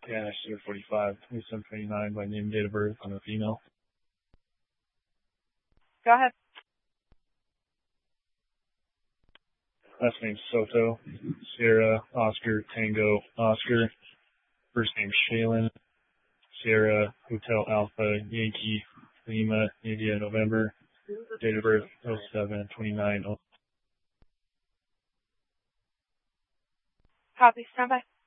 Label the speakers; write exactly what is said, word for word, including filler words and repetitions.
Speaker 1: Yeah, Sierra forty-five, twenty-seven twenty-nine by name, date of birth. I'm a female.
Speaker 2: Go ahead.
Speaker 1: Last name Soto. Sierra, Oscar, Tango, Oscar. First name Shaylin. Sierra, Hotel Alpha, Yankee, Lima, India, November. Date of birth oh seven twenty-nine.
Speaker 2: Copy. Stand by.